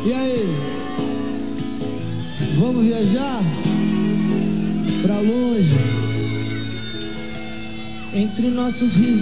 E aí? Vamos viajar pra longe? Entre nossos risos